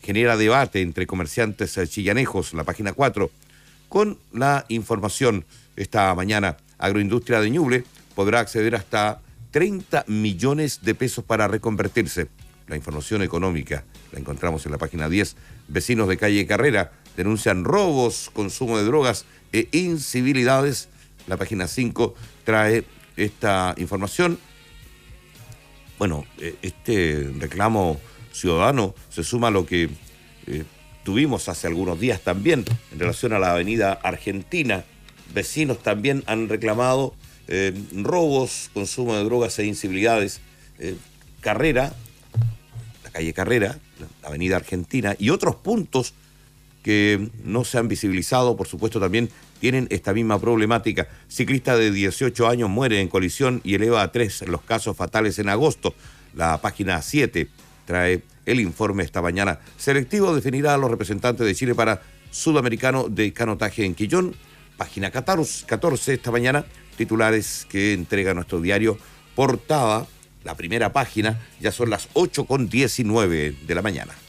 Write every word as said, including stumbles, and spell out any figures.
genera debate entre comerciantes chillanejos, la página cuatro, con la información esta mañana. Agroindustria de Ñuble podrá acceder hasta treinta millones de pesos para reconvertirse. La información económica la encontramos en la página diez. Vecinos de calle Carrera denuncian robos, consumo de drogas e incivilidades. La página cinco trae esta información. Bueno, este reclamo ciudadano se suma a lo que eh, tuvimos hace algunos días también en relación a la avenida Argentina. Vecinos también han reclamado eh, robos, consumo de drogas e incivilidades. Eh, Carrera, la calle Carrera, la avenida Argentina y otros puntos que no se han visibilizado, por supuesto, también tienen esta misma problemática. Ciclista de dieciocho años muere en colisión y eleva a tres los casos fatales en agosto. La página siete trae el informe esta mañana. Selectivo definirá a los representantes de Chile para Sudamericano de Canotaje en Quillón. Página catorce esta mañana, titulares que entrega nuestro diario Portada, la primera página, ya son las ocho con diecinueve de la mañana.